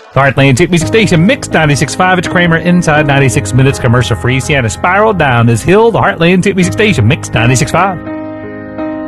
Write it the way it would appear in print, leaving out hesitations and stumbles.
The Heartland Hit Music Station, Mix 96.5. It's Kramer inside 96 minutes commercial free. Sienna Spiral down this hill. The Heartland Hit Music Station, Mix 96.5.